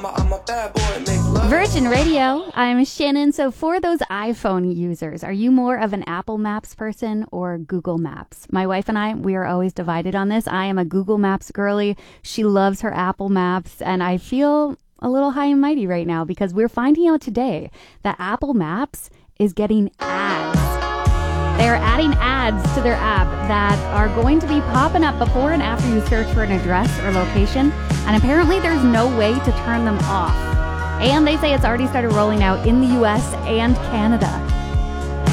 I'm a bad boy, make love. Virgin Radio, I'm Shannon. So for those iPhone users, are you more of an Apple Maps person or Google Maps? My wife and I, we are always divided on this. I am a Google Maps girly. She loves her Apple Maps, and I feel a little high and mighty right now because we're finding out today that Apple Maps is getting ads. They're adding ads to their app that are going to be popping up before and after you search for an address or location, and apparently there's no way to turn them off. And they say it's already started rolling out in the US and Canada.